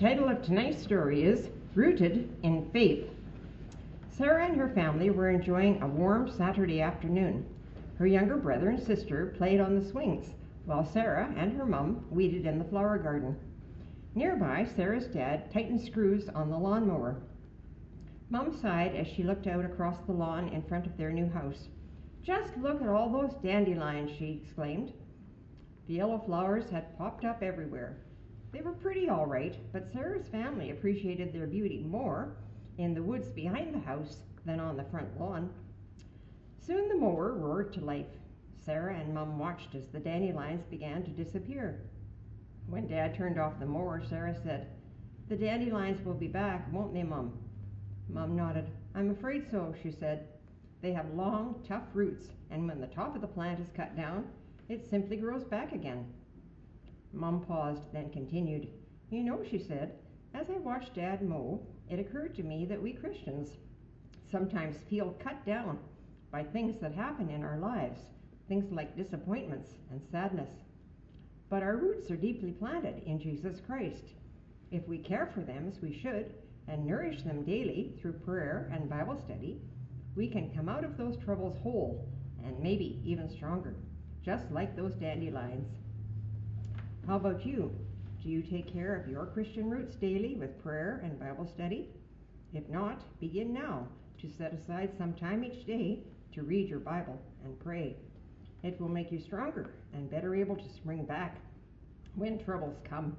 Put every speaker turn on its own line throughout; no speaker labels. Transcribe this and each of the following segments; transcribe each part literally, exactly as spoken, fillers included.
title of tonight's story is Rooted in Faith. Sarah and her family were enjoying a warm Saturday afternoon. Her younger brother and sister played on the swings, while Sarah and her mum weeded in the flower garden. Nearby, Sarah's dad tightened screws on the lawnmower. Mum sighed as she looked out across the lawn in front of their new house. "Just look at all those dandelions," she exclaimed. The yellow flowers had popped up everywhere. They were pretty all right, but Sarah's family appreciated their beauty more in the woods behind the house than on the front lawn. Soon the mower roared to life. Sarah and Mum watched as the dandelions began to disappear. When Dad turned off the mower, Sarah said, "The dandelions will be back, won't they, Mum?" Mum nodded. "I'm afraid so," she said. "They have long, tough roots, and when the top of the plant is cut down, it simply grows back again." Mum paused, then continued. "You know," she said, "as I watched Dad mow, it occurred to me that we Christians sometimes feel cut down by things that happen in our lives, things like disappointments and sadness. But our roots are deeply planted in Jesus Christ. If we care for them as we should and nourish them daily through prayer and Bible study, we can come out of those troubles whole and maybe even stronger, just like those dandelions." How about you? Do you take care of your Christian roots daily with prayer and Bible study? If not, begin now to set aside some time each day to read your Bible and pray. It will make you stronger and better able to spring back when troubles come.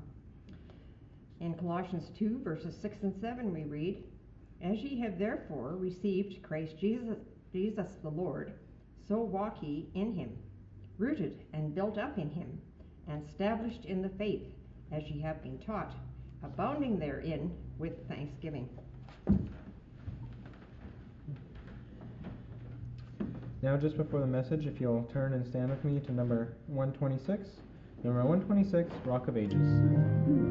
In Colossians two, verses six and seven, we read, "As ye have therefore received Christ Jesus, Jesus the Lord, so walk ye in him, rooted and built up in him, and established in the faith, as ye have been taught, abounding therein with thanksgiving."
Now, just before the message, if you'll turn and stand with me to number one twenty-six. Number one twenty-six, Rock of Ages.